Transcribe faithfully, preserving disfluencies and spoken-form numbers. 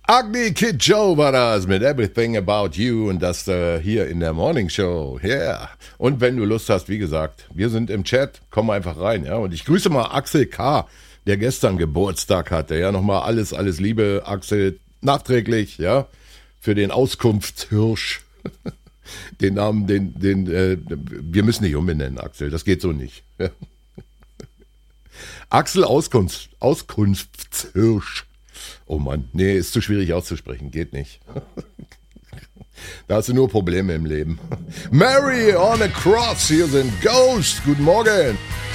Ugly Kid Joe war das mit Everything About You und das äh, hier in der Morning Show. Yeah. Und wenn du Lust hast, wie gesagt, wir sind im Chat, komm einfach rein. Ja. Und ich grüße mal Axel K., der gestern Geburtstag hatte. Ja, nochmal alles, alles Liebe, Axel, nachträglich, ja, für den Auskunftshirsch. Den Namen, den, den, äh, wir müssen nicht umbenennen, Axel, das geht so nicht. Ja. Axel Auskunft, Auskunftshirsch. Oh Mann, nee, ist zu schwierig auszusprechen, geht nicht. Da hast du nur Probleme im Leben. Mary on a Cross, hier sind Ghost, guten Morgen.